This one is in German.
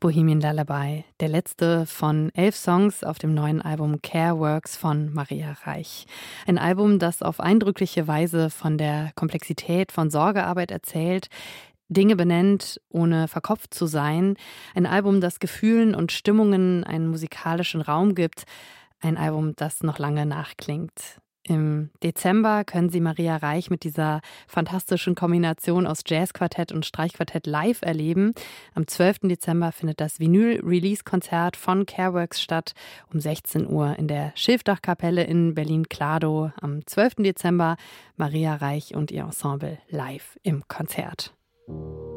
Bohemian Lullaby, der letzte von 11 Songs auf dem neuen Album Care Works von Maria Reich. Ein Album, das auf eindrückliche Weise von der Komplexität von Sorgearbeit erzählt, Dinge benennt, ohne verkopft zu sein. Ein Album, das Gefühlen und Stimmungen einen musikalischen Raum gibt. Ein Album, das noch lange nachklingt. Im Dezember können Sie Maria Reich mit dieser fantastischen Kombination aus Jazzquartett und Streichquartett live erleben. Am 12. Dezember findet das Vinyl-Release-Konzert von Careworks statt, um 16 Uhr in der Schilfdachkapelle in Berlin-Kladow. Am 12. Dezember Maria Reich und ihr Ensemble live im Konzert.